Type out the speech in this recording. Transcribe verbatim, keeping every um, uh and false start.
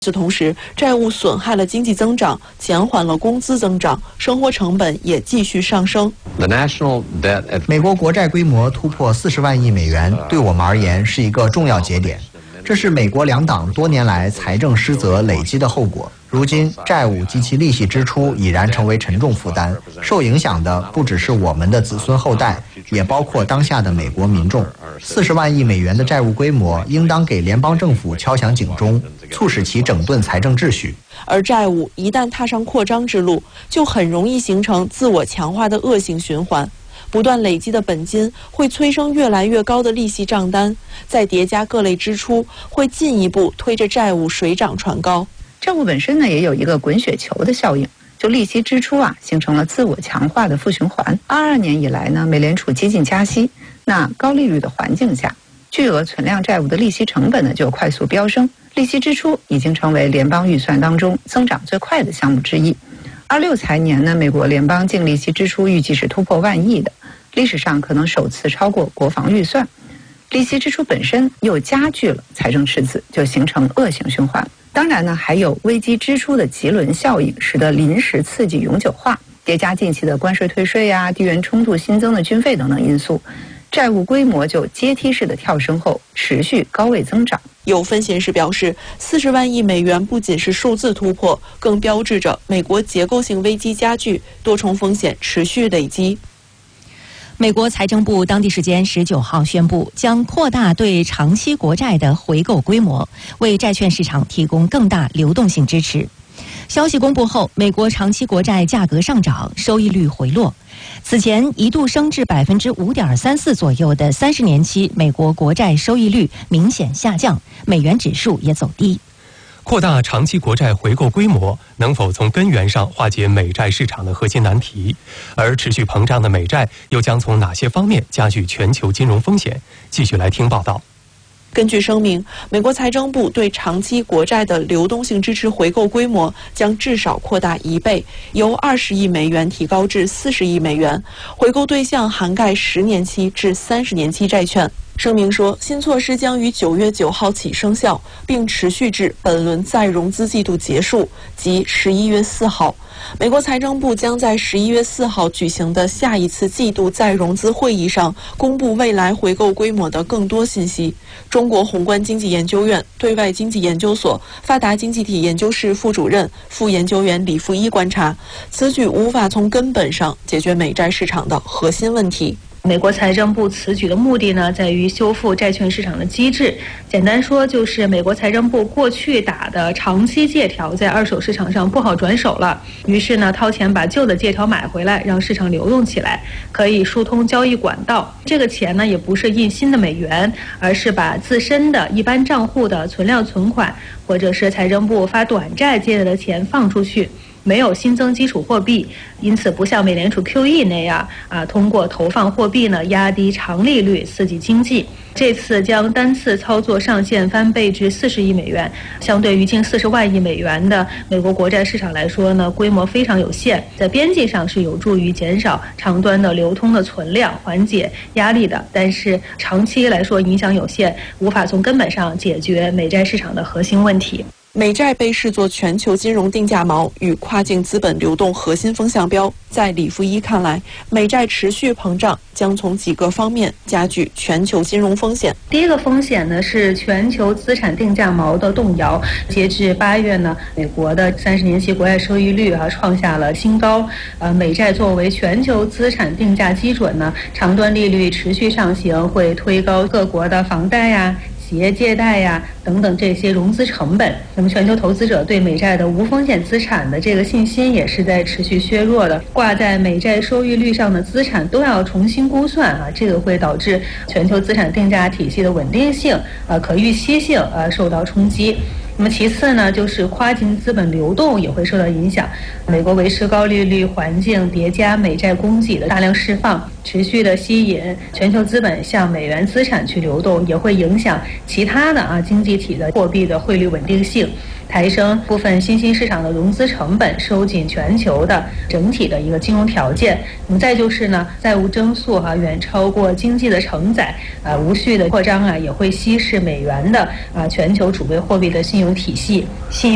与此同时，债务损害了经济增长，减缓了工资增长，生活成本也继续上升。 美国国债规模突破四十万亿美元，对我们而言是一个重要节点。这是美国两党多年来财政失责累积的后果。如今，债务及其利息支出已然成为沉重负担，受影响的不只是我们的子孙后代，也包括当下的美国民众。四十万亿美元的债务规模，应当给联邦政府敲响警钟，促使其整顿财政秩序。 而债务一旦踏上扩张之路，就很容易形成自我强化的恶性循环。不断累积的本金会催生越来越高的利息账单，再叠加各类支出，会进一步推着债务水涨船高。 债务本身呢，也有一个滚雪球的效应，就利息支出啊，形成了自我强化的负循环。二二年以来呢，美联储激进加息，那高利率的环境下，巨额存量债务的利息成本呢就快速飙升，利息支出已经成为联邦预算当中增长最快的项目之一。二六财年呢，美国联邦净利息支出预计是突破万亿的，历史上可能首次超过国防预算。利息支出本身又加剧了财政赤字，就形成恶性循环。当然呢，还有危机支出的棘轮效应，使得临时刺激永久化，叠加近期的关税退税呀、地缘冲突新增的军费等等因素，债务规模就阶梯式的跳升后持续高位增长。 有分析人士表示，四十万亿美元不仅是数字突破，更标志着美国结构性危机加剧，多重风险持续累积。 美国财政部当地时间十九号宣布，将扩大对长期国债的回购规模，为债券市场提供更大流动性支持。消息公布后，美国长期国债价格上涨，收益率回落。此前一度升至百分之五点三四左右的三十年期美国国债收益率明显下降，美元指数也走低。 扩大长期国债回购规模能否从根源上化解美债市场的核心难题？而持续膨胀的美债又将从哪些方面加剧全球金融风险？继续来听报道。 根据声明，美国财政部对长期国债的流动性支持回购规模将至少扩大一倍，由二十亿美元提高至四十亿美元，回购对象涵盖十年期至三十年期债券。声明说，新措施将于九月九号起生效，并持续至本轮再融资季度结束，即十一月四号。美国财政部将在十一月四号举行的下一次季度再融资会议上公布未来回购规模的更多信息。中国宏观经济研究院对外经济研究所发达经济体研究室副主任、副研究员李富一观察，此举无法从根本上解决美债市场的核心问题。 美国财政部此举的目的呢，在于修复债券市场的机制。简单说，就是美国财政部过去打的长期借条在二手市场上不好转手了，于是呢，掏钱把旧的借条买回来，让市场流动起来，可以疏通交易管道。这个钱呢，也不是印新的美元，而是把自身的一般账户的存量存款，或者是财政部发短债借来的钱放出去。没有新增基础货币，因此不像美联储 Q E 那样啊，通过投放货币呢压低长利率，刺激经济。这次将单次操作上限翻倍至四十亿美元，相对于近四十万亿美元的美国国债市场来说呢，规模非常有限，在边际上是有助于减少长端的流通的存量，缓解压力的。但是长期来说影响有限，无法从根本上解决美债市场的核心问题。 美债被视作全球金融定价锚与跨境资本流动核心风向标。在李富一看来，美债持续膨胀将从几个方面加剧全球金融风险。 第一个风险呢是全球资产定价锚的动摇。截至八月呢，美国的三十年期国债收益率啊创下了新高。呃，美债作为全球资产定价基准呢，长端利率持续上行，会推高各国的房贷呀、企业借贷呀等等这些融资成本，那么全球投资者对美债的无风险资产的这个信心也是在持续削弱的。挂在美债收益率上的资产都要重新估算啊，这个会导致全球资产定价体系的稳定性、呃可预期性呃受到冲击。那么其次呢，就是跨境资本流动也会受到影响。美国维持高利率环境，叠加美债供给的大量释放，持续的吸引全球资本向美元资产去流动，也会影响其他的啊经济体的货币的汇率稳定性，抬升部分新兴市场的融资成本，收紧全球的整体的一个金融条件。那么再就是呢，债务增速哈、啊、远超过经济的承载，啊无序的扩张啊也会稀释美元的啊全球储备货币的信用体系。信